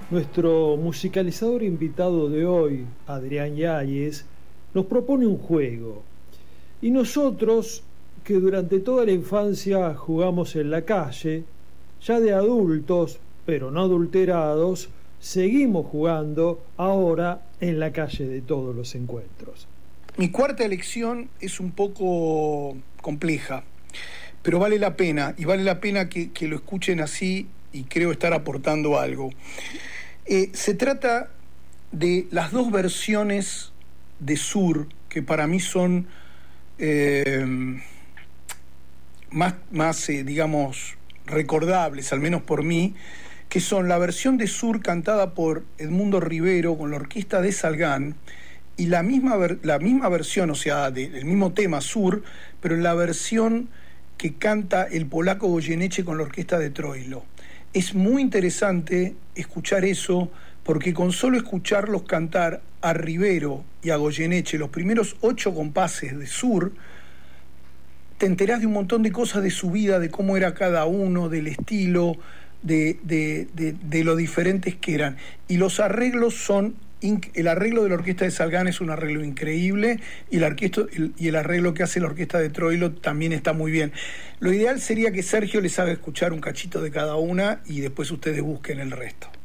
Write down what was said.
Nuestro musicalizador invitado de hoy, Adrián Yáñez, nos propone un juego. Y nosotros, que durante toda la infancia jugamos en la calle, ya de adultos, pero no adulterados, seguimos jugando ahora en la calle de todos los encuentros. Mi cuarta elección es un poco compleja, pero vale la pena, y vale la pena que lo escuchen así y creo estar aportando algo. Se trata de las dos versiones de Sur que para mí son más digamos, recordables, al menos por mí, que son la versión de Sur cantada por Edmundo Rivero con la orquesta de Salgán, y la misma versión, o sea, del mismo tema Sur, pero en la versión que canta el polaco Goyeneche con la orquesta de Troilo. Es muy interesante escuchar eso, porque con solo escucharlos cantar a Rivero y a Goyeneche los primeros 8 compases de Sur, te enterás de un montón de cosas de su vida, de cómo era cada uno, del estilo, de lo diferentes que eran. Y los arreglos son... El arreglo de la orquesta de Salgán es un arreglo increíble, y el arreglo que hace la orquesta de Troilo también está muy bien. Lo ideal sería que Sergio les haga escuchar un cachito de cada una y después ustedes busquen el resto.